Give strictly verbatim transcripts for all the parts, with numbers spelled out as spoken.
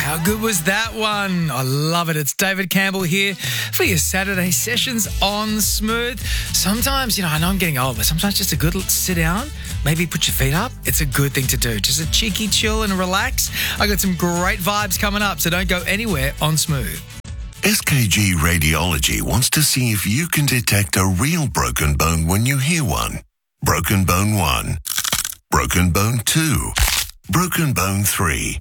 How good was that one? I love it. It's David Campbell here for your Saturday sessions on Smooth. Sometimes, you know, I know I'm getting old, but sometimes just a good sit down, maybe put your feet up. It's a good thing to do. Just a cheeky chill and relax. I got some great vibes coming up, so don't go anywhere on Smooth. S K G Radiology wants to see if you can detect a real broken bone when you hear one. Broken bone one. Broken bone two. Broken bone three.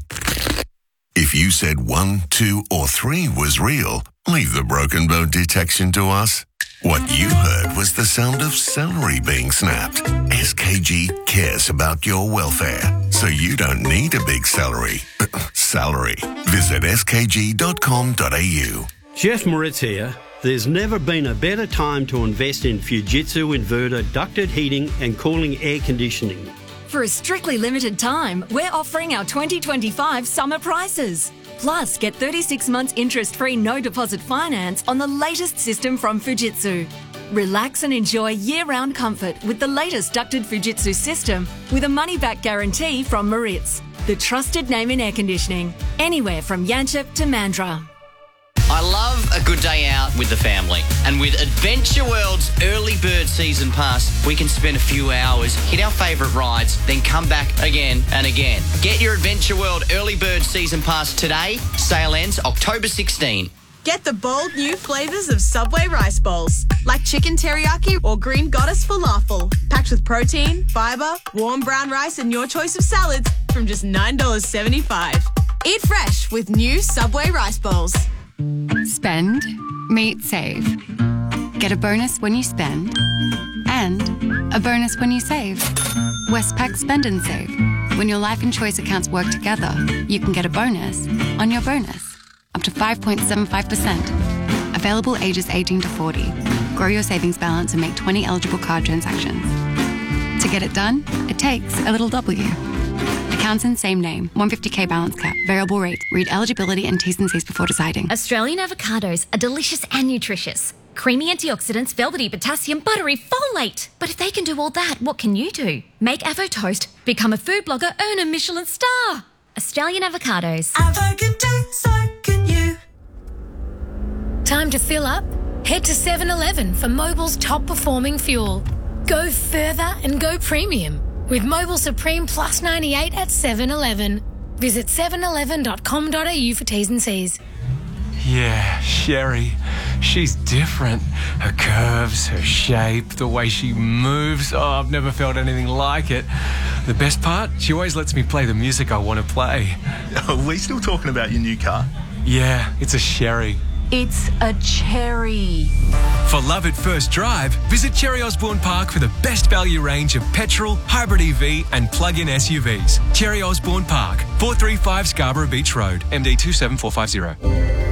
If you said one, two, or three was real, leave the broken bone detection to us. What you heard was the sound of celery being snapped. S K G cares about your welfare, so you don't need a big celery. Salary. Visit s k g dot com dot a u. Jeff Moritz here. There's never been a better time to invest in Fujitsu inverter ducted heating and cooling air conditioning. For a strictly limited time, we're offering our twenty twenty-five summer prices. Plus, get thirty-six months interest-free no-deposit finance on the latest system from Fujitsu. Relax and enjoy year-round comfort with the latest ducted Fujitsu system with a money-back guarantee from Moritz, the trusted name in air conditioning, anywhere from Yanchep to Mandurah. I love a good day out with the family. And with Adventure World's Early Bird Season Pass, we can spend a few hours, hit our favourite rides, then come back again and again. Get your Adventure World Early Bird Season Pass today. Sale ends October sixteenth. Get the bold new flavours of Subway rice bowls, like chicken teriyaki or green goddess falafel, packed with protein, fibre, warm brown rice and your choice of salads from just nine dollars seventy-five. Eat fresh with new Subway rice bowls. Spend, meet, save. Get a bonus when you spend and a bonus when you save. Westpac Spend and Save. When your life and choice accounts work together, you can get a bonus on your bonus, up to five point seven five percent. Available ages eighteen to forty. Grow your savings balance and make twenty eligible card transactions. To get it done, it takes a little W. Accounts in same name. one hundred fifty k balance cap. Variable rate. Read eligibility and T's and C's before deciding. Australian avocados are delicious and nutritious. Creamy antioxidants, velvety potassium, buttery folate. But if they can do all that, what can you do? Make Avo Toast, become a food blogger, earn a Michelin star. Australian avocados. Avo can do, so can you. Time to fill up? Head to seven eleven for Mobil's top performing fuel. Go further and go premium with Mobil Supreme Plus ninety-eight at seven eleven. Visit seven eleven dot com dot a u for T's and C's. Yeah, Sherry. She's different. Her curves, her shape, the way she moves. Oh, I've never felt anything like it. The best part? She always lets me play the music I want to play. Are we still talking about your new car? Yeah, it's a Sherry. It's a cherry. For love at first drive, visit Cherry Osborne Park for the best value range of petrol, hybrid E V and plug-in S U Vs. Cherry Osborne Park, four thirty-five Scarborough Beach Road, M D two seven four five zero.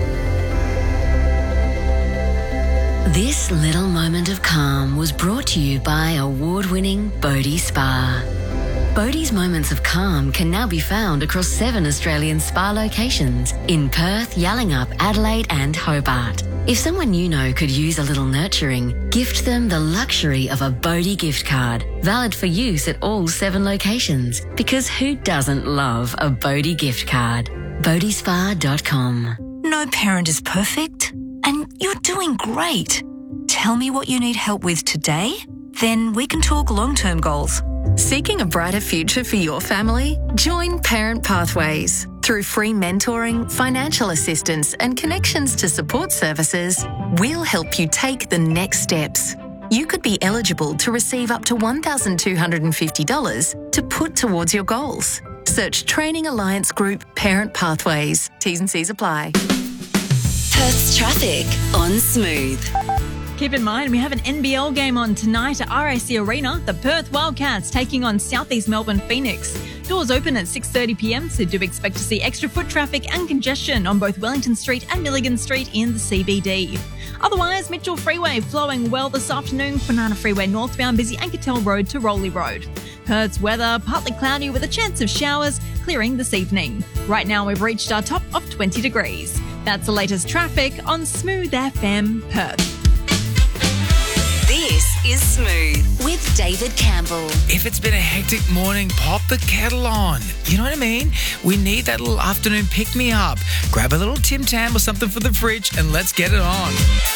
This little moment of calm was brought to you by award-winning Bodhi Spa. Bodhi's Moments of Calm can now be found across seven Australian spa locations in Perth, Yallingup, Adelaide and Hobart. If someone you know could use a little nurturing, gift them the luxury of a Bodhi gift card, valid for use at all seven locations. Because who doesn't love a Bodhi gift card? bodhi spa dot com. No parent is perfect, and you're doing great. Tell me what you need help with today, then we can talk long-term goals. Seeking a brighter future for your family? Join Parent Pathways. Through free mentoring, financial assistance and connections to support services, we'll help you take the next steps. You could be eligible to receive up to one thousand two hundred fifty dollars to put towards your goals. Search Training Alliance Group Parent Pathways. T's and C's apply. Perth's traffic on Smooth. Keep in mind, we have an N B L game on tonight at R A C Arena. The Perth Wildcats taking on South East Melbourne Phoenix. Doors open at six thirty p m, so do expect to see extra foot traffic and congestion on both Wellington Street and Milligan Street in the C B D. Otherwise, Mitchell Freeway flowing well this afternoon. Banana Freeway northbound busy Ankertel Road to Rowley Road. Perth's weather, partly cloudy with a chance of showers, clearing this evening. Right now, we've reached our top of twenty degrees. That's the latest traffic on Smooth F M Perth. This is Smooth with David Campbell. If it's been a hectic morning, pop the kettle on. You know what I mean? We need that little afternoon pick-me-up. Grab a little Tim Tam or something for the fridge and let's get it on.